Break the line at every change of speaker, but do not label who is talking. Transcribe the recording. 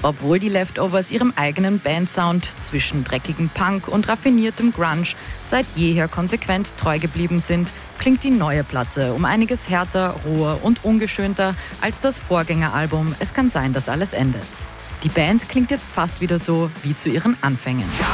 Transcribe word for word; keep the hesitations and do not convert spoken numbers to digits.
Obwohl die Leftovers ihrem eigenen Bandsound zwischen dreckigem Punk und raffiniertem Grunge seit jeher konsequent treu geblieben sind, klingt die neue Platte um einiges härter, roher und ungeschönter als das Vorgängeralbum Es kann sein, dass alles endet. Die Band klingt jetzt fast wieder so wie zu ihren Anfängen.